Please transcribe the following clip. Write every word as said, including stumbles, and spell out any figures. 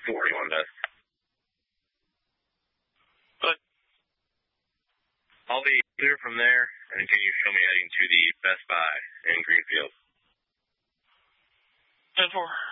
forty-one best. Good. I'll be clear from there, and can you show me heading to the Best Buy in Greenfield? ten four.